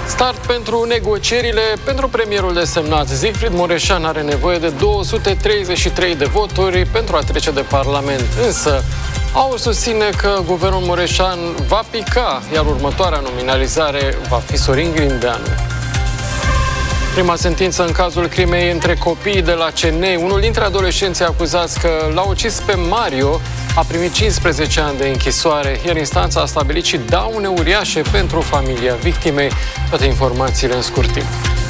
Start pentru negocierile. Pentru premierul desemnat, Siegfried Mureșan are nevoie de 233 de voturi pentru a trece de Parlament. Însă, AUR susține că guvernul Mureșan va pica, iar următoarea nominalizare va fi Sorin Grindeanu. Prima sentință în cazul crimei între copiii de la Cenei. Unul dintre adolescenții acuzați că l-a ucis pe Mario a primit 15 ani de închisoare, iar instanța a stabilit și daune uriașe pentru familia victimei. Toate informațiile în scurt timp.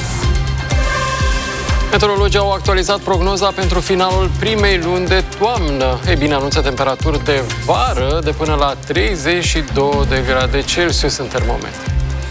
Meteorologii au actualizat prognoza pentru finalul primei luni de toamnă. Ei bine, anunță temperaturi de vară de până la 32 de grade Celsius în termometru.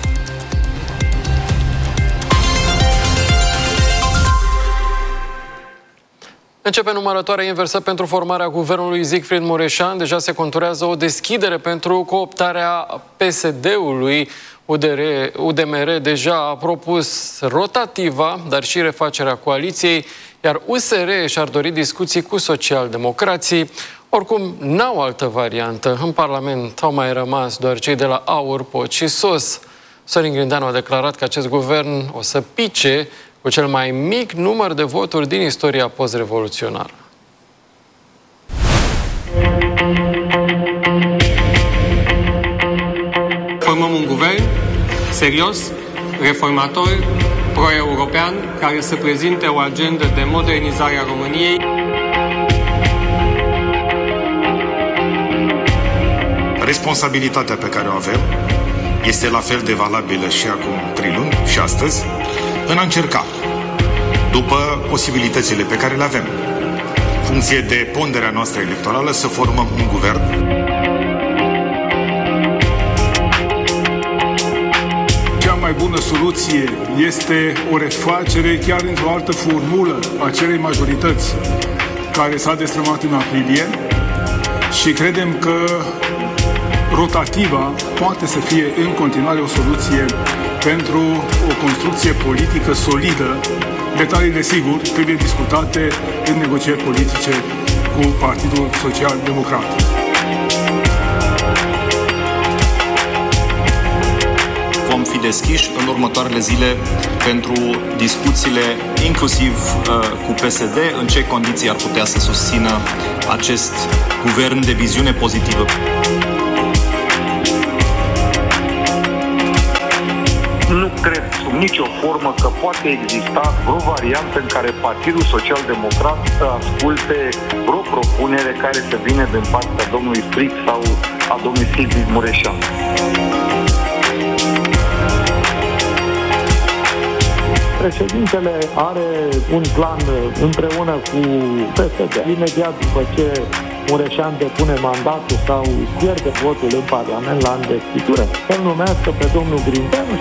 Începe numărătoarea inversă pentru formarea guvernului Siegfried Mureșan. Deja se conturează o deschidere pentru cooptarea PSD-ului. UDMR deja a propus rotativa, dar și refacerea coaliției, iar USR și-ar dori discuții cu socialdemocrații. Oricum, n-au altă variantă. În Parlament au mai rămas doar cei de la AUR, POT și SOS. Sorin Grindeanu a declarat că acest guvern o să pice cu cel mai mic număr de voturi din istoria post-revoluționară. Formăm un guvern serios, reformator, pro-european, care să prezinte o agendă de modernizare a României. Responsabilitatea pe care o avem este la fel de valabilă și acum 3 luni și astăzi, în a încerca, după posibilitățile pe care le avem, funcție de ponderea noastră electorală, să formăm un guvern. Cea mai bună soluție este o refacere chiar într-o altă formulă a acelei majorități care s-a destrămat în aprilie și credem că rotativa poate să fie în continuare o soluție pentru o construcție politică solidă. Detaliile, sigur, trebuie discutate în negocieri politice cu Partidul Social Democrat. Vom fi deschiși în următoarele zile pentru discuțiile inclusiv cu PSD, în ce condiții ar putea să susțină acest guvern de viziune pozitivă. Nu cred sub nicio formă că poate exista vreo variantă în care Partidul Social Democrat să asculte vreo propunere care să vină din partea domnului Fric sau a domnului Siegfried Mureșan. Președintele are un plan împreună cu PSD. Imediat după ce Mureșan depune mandatul sau pierde votul în Parlament la investitură, să-l numească pe domnul Grindeanu.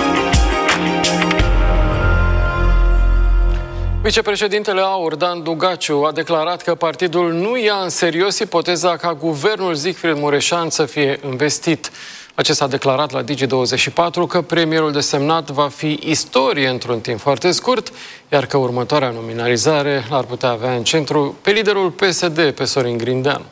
Vicepreședintele AUR, Dan Dugaciu, a declarat că partidul nu ia în serios ipoteza ca guvernul Siegfried Mureșan să fie investit. Acesta a declarat la Digi24 că premierul desemnat va fi istorie într-un timp foarte scurt, iar că următoarea nominalizare l-ar putea avea în centru pe liderul PSD, pe Sorin Grindeanu.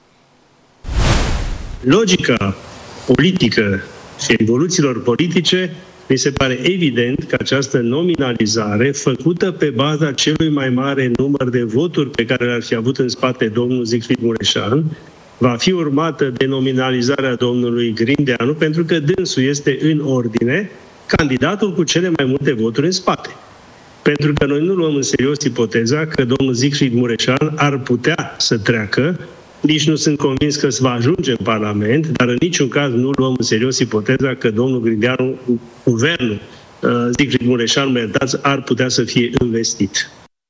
Logica politică și evoluțiilor politice, mi se pare evident că această nominalizare, făcută pe baza celui mai mare număr de voturi pe care le-ar fi avut în spate domnul Siegfried Mureșan, va fi urmată de nominalizarea domnului Grindeanu, pentru că dânsul este în ordine candidatul cu cele mai multe voturi în spate. Pentru că noi nu luăm în serios ipoteza că domnul Siegfried Mureșan ar putea să treacă, nici nu sunt convins că se va ajunge în Parlament, dar în niciun caz nu luăm în serios ipoteza că domnul Grindeanu, guvernul Siegfried Mureșan, mă iertați, ar putea să fie investit.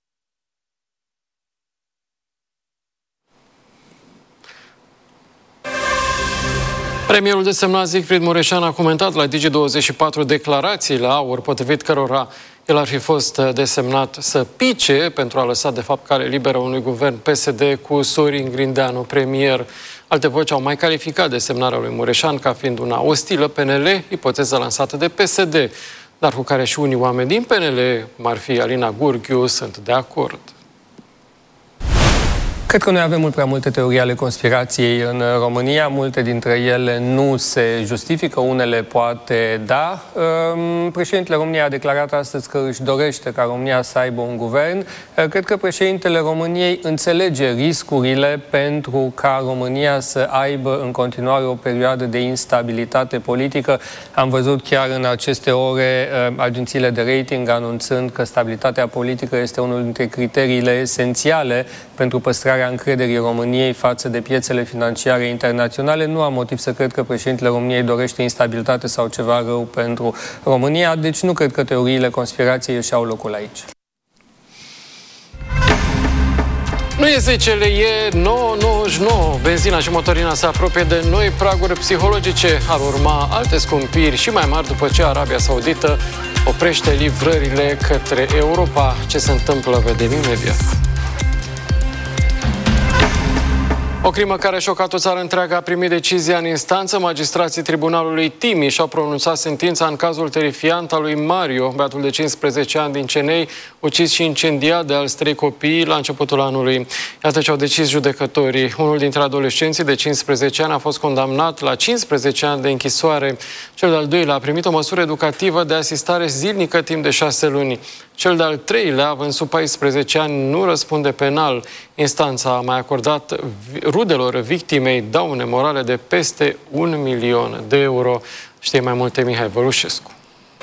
Premierul desemnat Siegfried Mureșan a comentat la Digi24 declarațiile AUR, potrivit cărora el ar fi fost desemnat să pice pentru a lăsa, de fapt, cale liberă unui guvern PSD cu Sorin Grindeanu premier. Alte voci au mai calificat desemnarea lui Mureșan ca fiind una ostilă PNL, ipoteza lansată de PSD, dar cu care și unii oameni din PNL, cum ar fi Alina Gurghiu, sunt de acord. Cred că noi avem mult prea multe teorii ale conspirației în România. Multe dintre ele nu se justifică, unele poate da. Președintele României a declarat astăzi că își dorește ca România să aibă un guvern. Cred că președintele României înțelege riscurile pentru ca România să aibă în continuare o perioadă de instabilitate politică. Am văzut chiar în aceste ore agențiile de rating anunțând că stabilitatea politică este unul dintre criteriile esențiale pentru păstrarea încrederii României față de piețele financiare internaționale. Nu am motiv să cred că președintele României dorește instabilitate sau ceva rău pentru România, deci nu cred că teoriile conspirației își au locul aici. Nu e 10 lei, e 9,99. Benzina și motorina se apropie de noi praguri psihologice. Ar urma alte scumpiri și mai mari după ce Arabia Saudită oprește livrările către Europa. Ce se întâmplă, vedem imediat. O crimă care a șocat o țară întreagă a primit decizia în instanță. Magistrații Tribunalului Timiș au pronunțat sentința în cazul terifiant al lui Mario, băiatul de 15 ani din Cenei, ucis și incendiat de alți 3 copii la începutul anului. Iată ce au decis judecătorii. Unul dintre adolescenții de 15 ani a fost condamnat la 15 ani de închisoare. Cel de-al doilea a primit o măsură educativă de asistare zilnică timp de 6 luni. Cel de-al treilea, având sub 14 ani, nu răspunde penal. Instanța a mai acordat rudelor victimei daune morale de peste 1 milion de euro. Știe mai multe Mihai Vărușescu.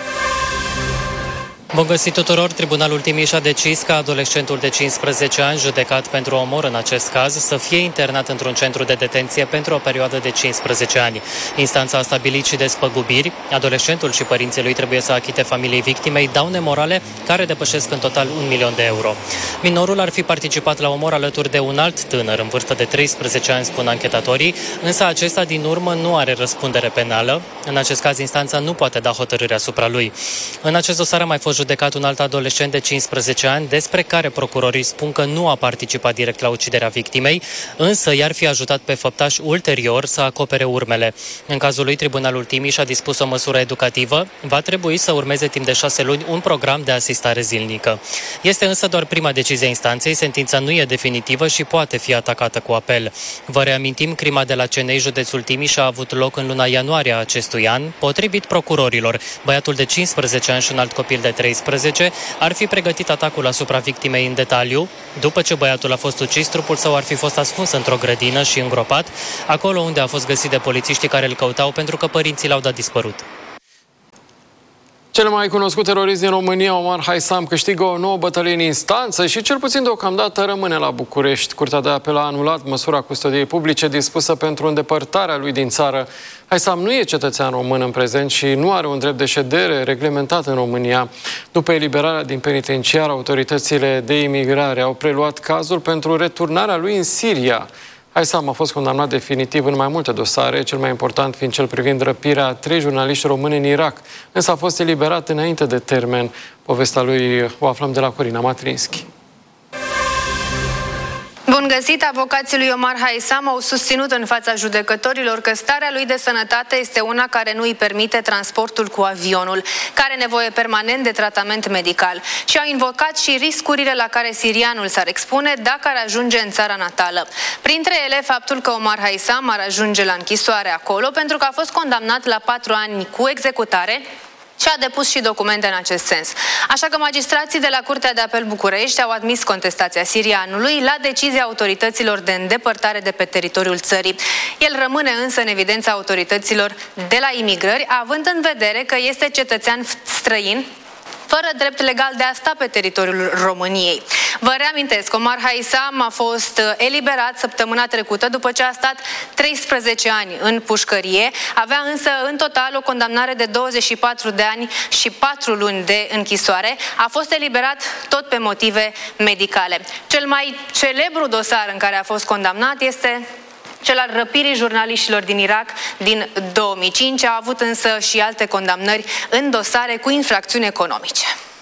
Bun găsit tuturor! Tribunalul Timiș a decis ca adolescentul de 15 ani, judecat pentru omor în acest caz, să fie internat într-un centru de detenție pentru o perioadă de 15 ani. Instanța a stabilit și despăgubiri. Adolescentul și părinții lui trebuie să achite familiei victimei daune morale care depășesc în total 1 milion de euro. Minorul ar fi participat la omor alături de un alt tânăr în vârstă de 13 ani, spun anchetatorii, însă acesta din urmă nu are răspundere penală. În acest caz, instanța nu poate da hotărâre asupra lui. În acest dosar a mai fost judecat un alt adolescent de 15 ani, despre care procurorii spun că nu a participat direct la uciderea victimei, însă i-ar fi ajutat pe făptaș ulterior să acopere urmele. În cazul lui, Tribunalul Timiș a dispus o măsură educativă. Va trebui să urmeze timp de 6 luni un program de asistare zilnică. Este însă doar prima decizie a instanței, sentința nu e definitivă și poate fi atacată cu apel. Vă reamintim, crima de la Cenei, județul Timiș, a avut loc în luna ianuarie a acestui an. Potrivit procurorilor, băiatul de 15 ani și un alt copil de 13 ar fi pregătit atacul asupra victimei în detaliu. După ce băiatul a fost ucis, trupul său ar fi fost ascuns într-o grădină și îngropat, acolo unde a fost găsit de polițiștii care îl căutau pentru că părinții l-au dat dispărut. Cel mai cunoscut terorist din România, Omar Haisam, câștigă o nouă bătălie în instanță și cel puțin deocamdată rămâne la București. Curtea de apel a anulat măsura custodiei publice dispusă pentru îndepărtarea lui din țară. Haisam nu e cetățean român în prezent și nu are un drept de ședere reglementat în România. După eliberarea din penitenciar, autoritățile de imigrare au preluat cazul pentru returnarea lui în Siria. Haisam a fost condamnat definitiv în mai multe dosare, cel mai important fiind cel privind răpirea a 3 jurnaliști români în Irak, însă a fost eliberat înainte de termen. Povestea lui o aflăm de la Corina Matrinski. Bun găsit! Avocații lui Omar Haisam au susținut în fața judecătorilor că starea lui de sănătate este una care nu îi permite transportul cu avionul, care are nevoie permanent de tratament medical și au invocat și riscurile la care sirianul s-ar expune dacă ar ajunge în țara natală. Printre ele, faptul că Omar Haisam ar ajunge la închisoare acolo pentru că a fost condamnat la 4 ani cu executare și a depus și documente în acest sens. Așa că magistrații de la Curtea de Apel București au admis contestația sirianului la decizia autorităților de îndepărtare de pe teritoriul țării. El rămâne însă în evidența autorităților de la imigrări, având în vedere că este cetățean străin, fără drept legal de a sta pe teritoriul României. Vă reamintesc, Omar Haisam a fost eliberat săptămâna trecută după ce a stat 13 ani în pușcărie. Avea însă în total o condamnare de 24 de ani și 4 luni de închisoare. A fost eliberat tot pe motive medicale. Cel mai celebru dosar în care a fost condamnat este cel al răpirii jurnaliștilor din Irak din 2005. A avut însă și alte condamnări în dosare cu infracțiuni economice.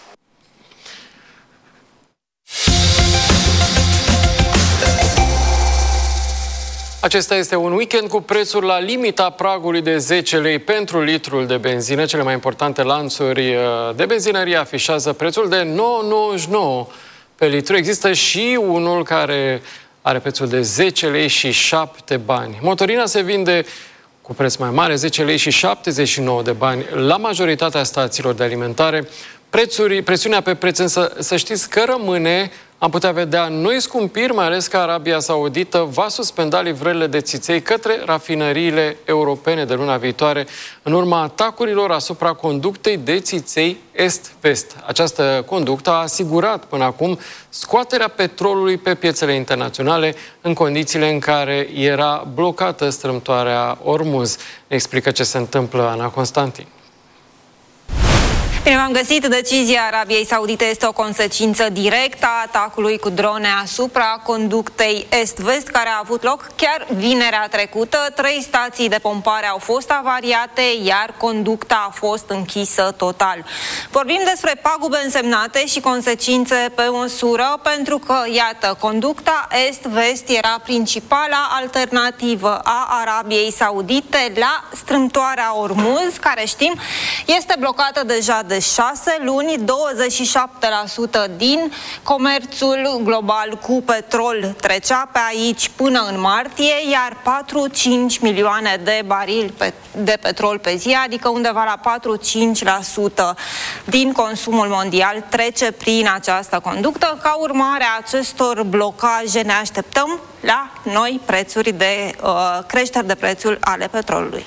Acesta este un weekend cu prețuri la limita pragului de 10 lei pentru litrul de benzină. Cele mai importante lanțuri de benzinărie afișează prețul de 9,99 pe litru. Există și unul care are prețul de 10 lei și 7 bani. Motorina se vinde cu preț mai mare, 10 lei și 79 de bani la majoritatea stațiilor de alimentare. Presiunea pe preț însă, să știți că rămâne. Am putea vedea noi scumpiri, mai ales că Arabia Saudită va suspenda livrările de țiței către rafinăriile europene de luna viitoare, în urma atacurilor asupra conductei de țiței est-vest. Această conductă a asigurat până acum scoaterea petrolului pe piețele internaționale în condițiile în care era blocată strâmtoarea Ormuz. Ne explică ce se întâmplă Ana Constantin. Bine, v-am găsit. Decizia Arabiei Saudite este o consecință directă a atacului cu drone asupra conductei est-vest, care a avut loc chiar vinerea trecută. 3 stații de pompare au fost avariate, iar conducta a fost închisă total. Vorbim despre pagube însemnate și consecințe pe măsură, pentru că, iată, conducta est-vest era principala alternativă a Arabiei Saudite la strâmtoarea Ormuz, care știm este blocată deja de 6 luni. 27% din comerțul global cu petrol trecea pe aici până în martie, iar 4-5 milioane de barili de petrol pe zi, adică undeva la 4-5% din consumul mondial trece prin această conductă. Ca urmare a acestor blocaje ne așteptăm la noi prețuri de creșteri de prețuri ale petrolului.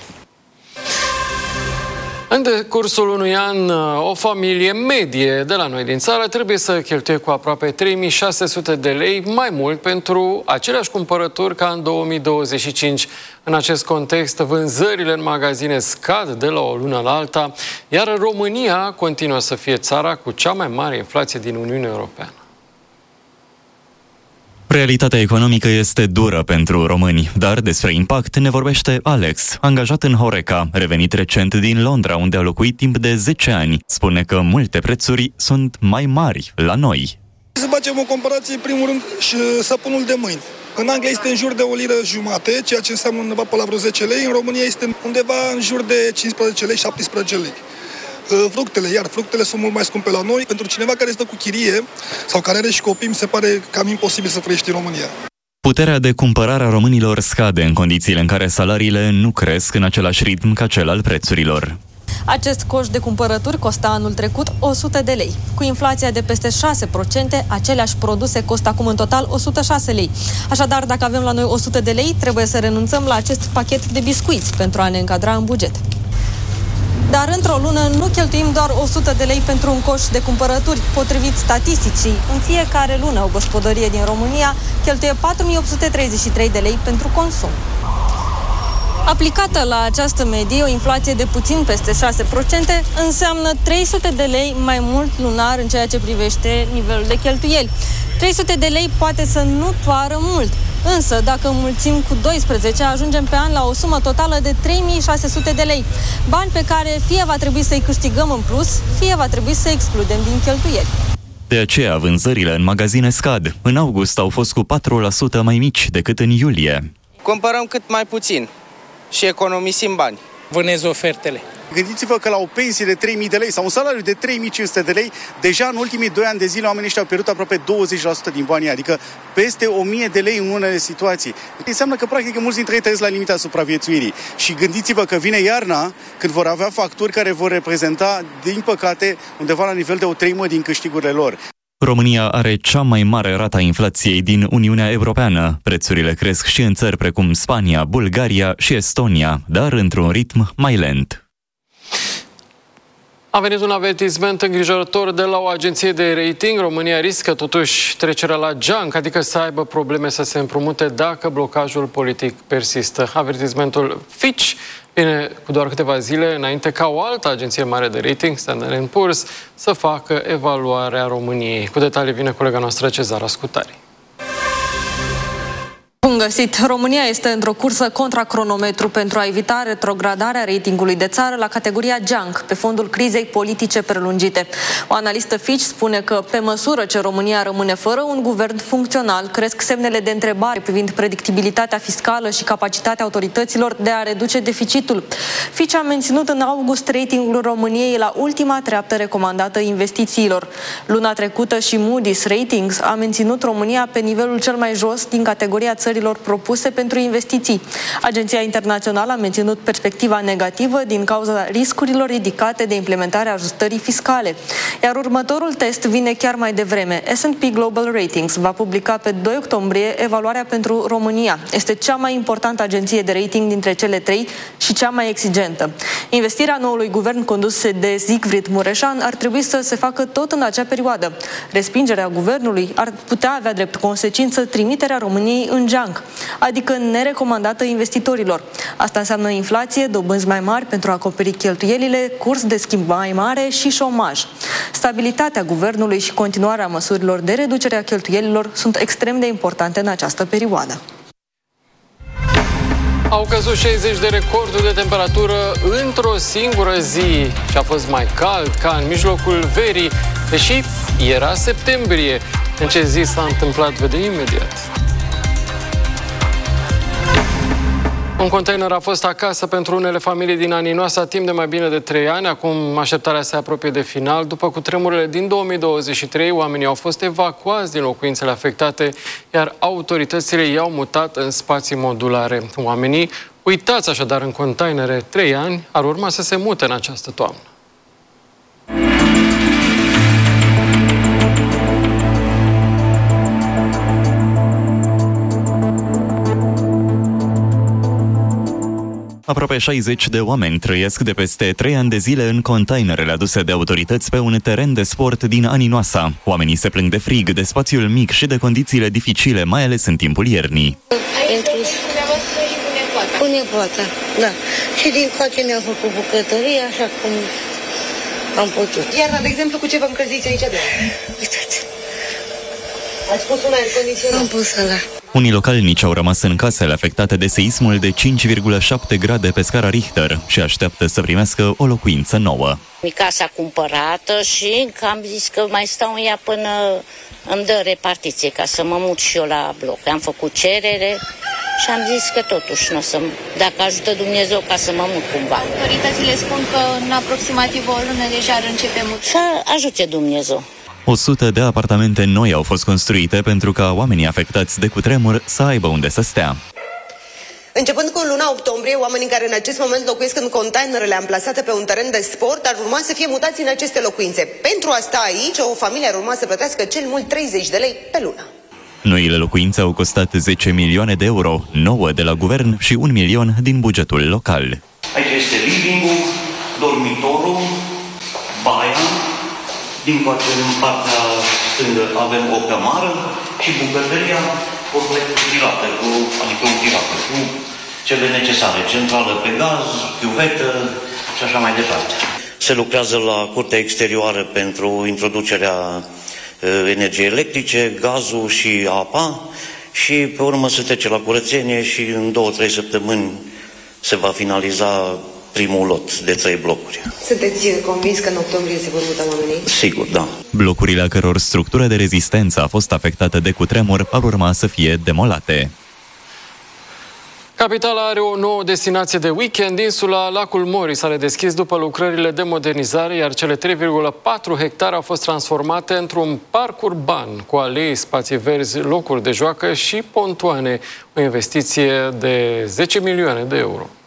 În decursul unui an, o familie medie de la noi din țară trebuie să cheltuie cu aproape 3600 de lei mai mult pentru aceleași cumpărături ca în 2025. În acest context, vânzările în magazine scad de la o lună la alta, iar România continuă să fie țara cu cea mai mare inflație din Uniunea Europeană. Realitatea economică este dură pentru români, dar despre impact ne vorbește Alex, angajat în Horeca, revenit recent din Londra, unde a locuit timp de 10 ani. Spune că multe prețuri sunt mai mari la noi. Să facem o comparație, în primul rând, și săpunul de mâini. În Anglia este în jur de 1,5 lire, ceea ce înseamnă undeva pe la vreo 10 lei. În România este undeva în jur de 15 lei, 17 lei. Fructele sunt mult mai scumpe la noi. Pentru cineva care stă cu chirie sau care are și copii, mi se pare cam imposibil să trăiești în România. Puterea de cumpărare a românilor scade în condițiile în care salariile nu cresc în același ritm ca cel al prețurilor. Acest coș de cumpărături costa anul trecut 100 de lei. Cu inflația de peste 6%, aceleași produse costă acum în total 106 lei. Așadar, dacă avem la noi 100 de lei, trebuie să renunțăm la acest pachet de biscuiți pentru a ne încadra în buget. Dar într-o lună nu cheltuim doar 100 de lei pentru un coș de cumpărături. Potrivit statisticii, în fiecare lună o gospodărie din România cheltuie 4833 de lei pentru consum. Aplicată la această medie, o inflație de puțin peste 6% înseamnă 300 de lei mai mult lunar în ceea ce privește nivelul de cheltuieli. 300 de lei poate să nu pară mult, însă dacă înmulțim cu 12, ajungem pe an la o sumă totală de 3600 de lei. Bani pe care fie va trebui să-i câștigăm în plus, fie va trebui să excludem din cheltuieli. De aceea, vânzările în magazine scad. În august au fost cu 4% mai mici decât în iulie. Cumpărăm cât mai puțin și economisim bani. Vânez ofertele. Gândiți-vă că la o pensie de 3.000 de lei sau un salariu de 3.500 de lei, deja în ultimii 2 ani de zile oamenii ăștia au pierdut aproape 20% din banii, adică peste 1.000 de lei în unele situații. Înseamnă că practic mulți dintre ei trăiesc la limita supraviețuirii. Și gândiți-vă că vine iarna, când vor avea facturi care vor reprezenta, din păcate, undeva la nivel de 1/3 din câștigurile lor. România are cea mai mare rată a inflației din Uniunea Europeană. Prețurile cresc și în țări precum Spania, Bulgaria și Estonia, dar într-un ritm mai lent. A venit un avertisment îngrijorător de la o agenție de rating. România riscă totuși trecerea la geanc, adică să aibă probleme să se împrumute dacă blocajul politic persistă. Avertismentul Fitch vine cu doar câteva zile înainte ca o altă agenție mare de rating, Standard & Poor's, să facă evaluarea României. Cu detalii vine colega noastră Cezara Scutari. Bun găsit! România este într-o cursă contra cronometru pentru a evita retrogradarea ratingului de țară la categoria junk, pe fondul crizei politice prelungite. O analistă Fitch spune că, pe măsură ce România rămâne fără un guvern funcțional, cresc semnele de întrebare privind predictibilitatea fiscală și capacitatea autorităților de a reduce deficitul. Fitch a menținut în august ratingul României la ultima treaptă recomandată investițiilor. Luna trecută și Moody's Ratings a menținut România pe nivelul cel mai jos din categoria țărilor propuse pentru investiții. Agenția internațională a menținut perspectiva negativă din cauza riscurilor ridicate de implementarea ajustării fiscale. Iar următorul test vine chiar mai devreme. S&P Global Ratings va publica pe 2 octombrie evaluarea pentru România. Este cea mai importantă agenție de rating dintre cele trei și cea mai exigentă. Investirea noului guvern condus de Siegfried Mureșan ar trebui să se facă tot în acea perioadă. Respingerea guvernului ar putea avea drept consecință trimiterea României în junk, adică nerecomandată investitorilor. Asta înseamnă inflație, dobânzi mai mari pentru a acoperi cheltuielile, curs de schimb mai mare și șomaj. Stabilitatea guvernului și continuarea măsurilor de reducere a cheltuielilor sunt extrem de importante în această perioadă. Au căzut 60 de recorduri de temperatură într-o singură zi și a fost mai cald ca în mijlocul verii, deși era septembrie. În ce zi s-a întâmplat, vedem imediat. Un container a fost acasă pentru unele familii din Aninoasa timp de mai bine de 3 ani. Acum așteptarea se apropie de final. După cutremurile din 2023, oamenii au fost evacuați din locuințele afectate, iar autoritățile i-au mutat în spații modulare. Oamenii, uitați așadar în containere 3 ani, ar urma să se mute în această toamnă. Aproape 60 de oameni trăiesc de peste 3 ani de zile în containerele aduse de autorități pe un teren de sport din Aninoasa. Oamenii se plâng de frig, de spațiul mic și de condițiile dificile, mai ales în timpul iernii. Cu nepoata, da. Și din coace ne-au făcut bucătărie, așa cum am putut. Iarna, de exemplu, cu ce vă încălziți aici de? Uitați. Ați pus un aer condiționat? Am pus ăla. Unii localnici au rămas în casele afectate de seismul de 5,7 grade pe scara Richter și așteaptă să primească o locuință nouă. Mi casa cumpărată și încă am zis că mai stau în ea până îmi dă repartiție, ca să mă mut și eu la bloc. Am făcut cerere și am zis că totuși nu o să, dacă ajută Dumnezeu, ca să mă mut cumva. Autoritățile spun că în aproximativ o lună deja ar începe mut. Să ajute Dumnezeu. 100 de apartamente noi au fost construite pentru ca oamenii afectați de cutremur să aibă unde să stea. Începând cu luna octombrie, oamenii care în acest moment locuiesc în containerele amplasate pe un teren de sport ar urma să fie mutați în aceste locuințe. Pentru asta aici, o familie ar urma să plătească cel mult 30 de lei pe lună. Noile locuințe au costat 10 milioane de euro, 9 de la guvern și 1 milion din bugetul local. Aici este living-ul, dormitorul, baia. Din partea stângă avem o cămară și bucătăria utilată, adică utilată, cu cele necesare, centrală pe gaz, chiuvetă și așa mai departe. Se lucrează la curtea exterioară pentru introducerea energiei electrice, gazul și apa și pe urmă se trece la curățenie și în 2-3 săptămâni se va finaliza primul lot de 3 blocuri. Sunteți convins că în octombrie se vor muta oamenii? Sigur, da. Blocurile a căror structură de rezistență a fost afectată de cutremur ar urma să fie demolate. Capitala are o nouă destinație de weekend. Insula Lacul Mori s-a redeschis după lucrările de modernizare, iar cele 3,4 hectare au fost transformate într-un parc urban cu alei, spații verzi, locuri de joacă și pontoane. O investiție de 10 milioane de euro.